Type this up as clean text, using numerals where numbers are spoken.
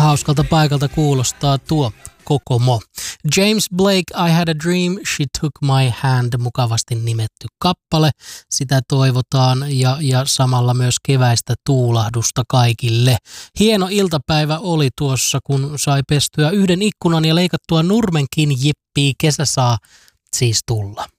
Hauskalta paikalta kuulostaa tuo Kokomo. James Blake, I Had a Dream, She Took My Hand, mukavasti nimetty kappale. Sitä toivotaan ja samalla myös keväistä tuulahdusta kaikille. Hieno iltapäivä oli tuossa, kun sai pestyä yhden ikkunan ja leikattua nurmenkin. Jippii, kesä saa siis tulla.